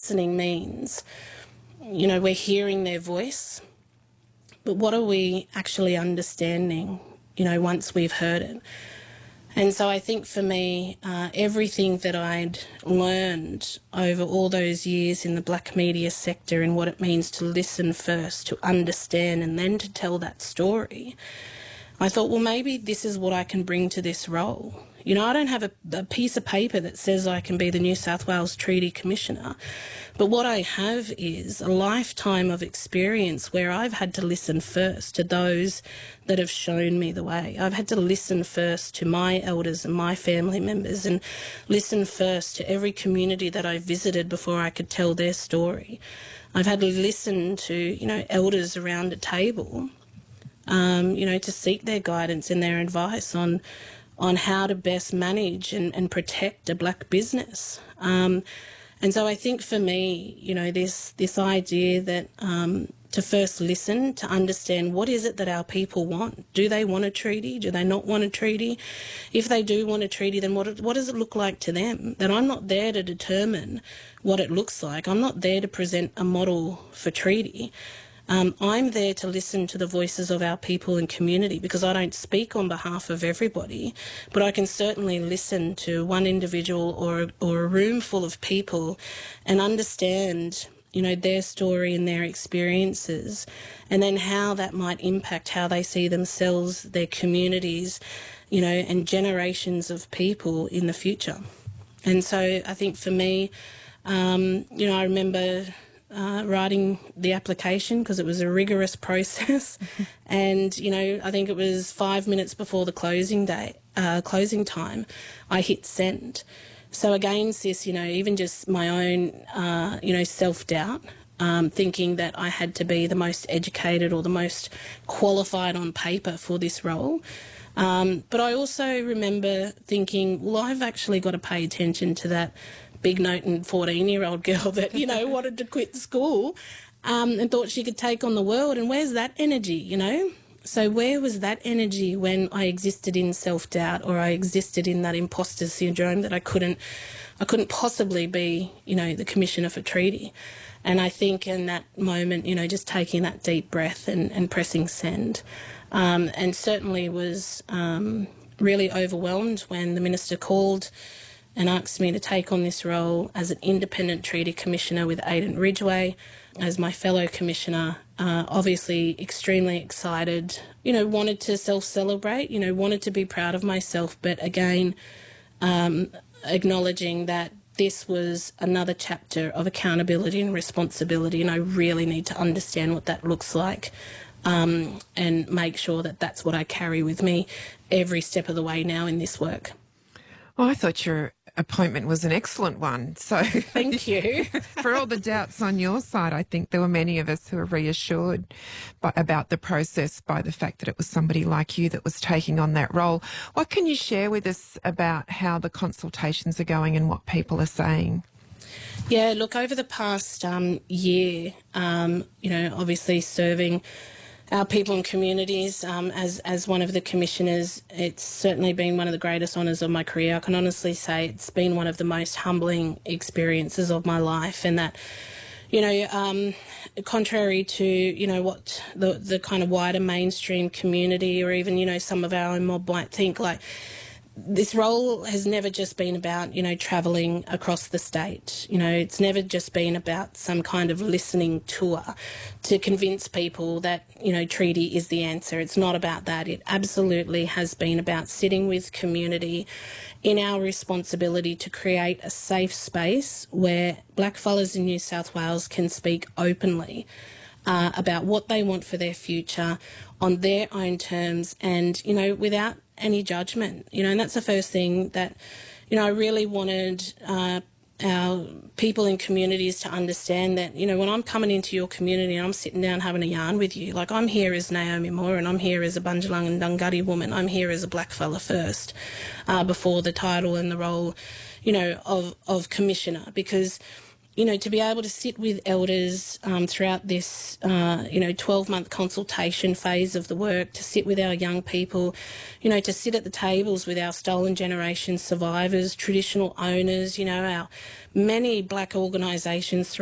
listening means, you know, we're hearing their voice, but what are we actually understanding, you know, once we've heard it? And so I think for me, everything that I'd learned over all those years in the black media sector and what it means to listen first, to understand, and then to tell that story, I thought, well, maybe this is what I can bring to this role. You know, I don't have a piece of paper that says I can be the New South Wales Treaty Commissioner, but what I have is a lifetime of experience where I've had to listen first to those that have shown me the way. I've had to listen first to my elders and my family members, and listen first to every community that I visited before I could tell their story. I've had to listen to, you know, elders around a table, you know, to seek their guidance and their advice on how to best manage and protect a black business. And so I think for me, you know, this idea that to first listen, to understand what is it that our people want. Do they want a treaty? Do they not want a treaty? If they do want a treaty, then what does it look like to them? That I'm not there to determine what it looks like. I'm not there to present a model for treaty. I'm there to listen to the voices of our people and community, because I don't speak on behalf of everybody, but I can certainly listen to one individual or a room full of people and understand, you know, their story and their experiences, and then how that might impact how they see themselves, their communities, you know, and generations of people in the future. And so I think for me, you know, I remember writing the application because it was a rigorous process. And, you know, I think it was 5 minutes before the closing time, I hit send. So again, sis, you know, even just my own, you know, self-doubt, thinking that I had to be the most educated or the most qualified on paper for this role. But I also remember thinking, well, I've actually got to pay attention to that big noting 14-year-old girl that, you know, wanted to quit school and thought she could take on the world. And where's that energy, you know? So where was that energy when I existed in self-doubt, or I existed in that imposter syndrome that I couldn't possibly be, you know, the Commissioner for Treaty? And I think in that moment, you know, just taking that deep breath and pressing send, and certainly was really overwhelmed when the Minister called and asked me to take on this role as an independent treaty commissioner with Aidan Ridgway as my fellow commissioner. Obviously extremely excited, you know, wanted to self-celebrate, you know, wanted to be proud of myself, but again, acknowledging that this was another chapter of accountability and responsibility, and I really need to understand what that looks like, and make sure that that's what I carry with me every step of the way now in this work. Well, I thought your appointment was an excellent one. So thank you. For all the doubts on your side, I think there were many of us who were reassured about the process by the fact that it was somebody like you that was taking on that role. What can you share with us about how the consultations are going and what people are saying? Yeah, look, over the past year, you know, obviously serving our people and communities as one of the commissioners, it's certainly been one of the greatest honours of my career. I can honestly say it's been one of the most humbling experiences of my life, and that, you know, contrary to, you know, what the kind of wider mainstream community or even, you know, some of our own mob might think, like, this role has never just been about, you know, travelling across the state. You know, it's never just been about some kind of listening tour to convince people that, you know, treaty is the answer. It's not about that. It absolutely has been about sitting with community in our responsibility to create a safe space where blackfellas in New South Wales can speak openly about what they want for their future on their own terms and, you know, without any judgment, you know. And that's the first thing that, you know, I really wanted our people in communities to understand, that, you know, when I'm coming into your community and I'm sitting down having a yarn with you, like, I'm here as Naomi Moore and I'm here as a Bundjalung and Dunghutti woman. I'm here as a blackfella first, before the title and the role, you know, of commissioner, because, you know, to be able to sit with elders throughout this, you know, 12-month consultation phase of the work, to sit with our young people, you know, to sit at the tables with our stolen generation survivors, traditional owners, you know, our many black organisations